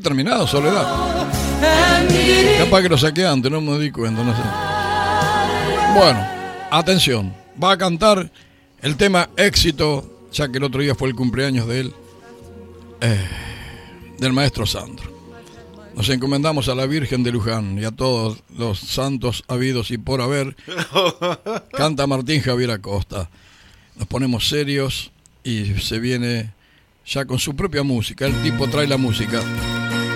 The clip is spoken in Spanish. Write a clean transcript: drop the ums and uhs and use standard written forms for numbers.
terminado, Soledad. Capaz que lo saqué antes, no me di cuenta, no sé. Bueno, atención. Va a cantar el tema Éxito, ya que el otro día fue el cumpleaños de él, del maestro Sandro. Nos encomendamos a la Virgen de Luján y a todos los santos habidos y por haber. Canta Martín Javier Acosta. Nos ponemos serios y se viene ya con su propia música. El tipo trae la música.